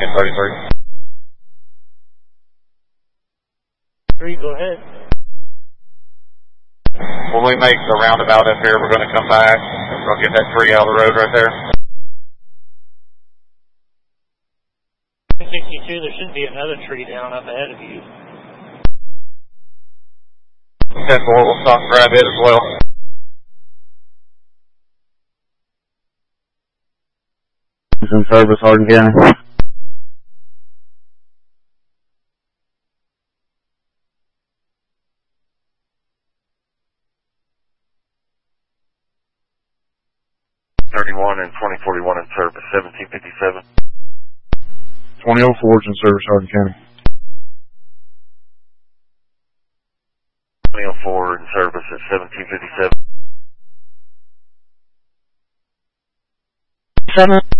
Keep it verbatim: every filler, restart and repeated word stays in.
ten thirty-three. Three, go ahead. When we make the roundabout up here, we're going to come back. We'll get that tree out of the road right there. sixty-two, there should be another tree down up ahead of you. ten four, we'll stop and grab it as well. It's in service, Hardin County. thirty-one and twenty forty-one in service, seventeen fifty-seven. twenty oh four is in service, Hardin County. twenty oh four in service at seventeen fifty-seven. Seven.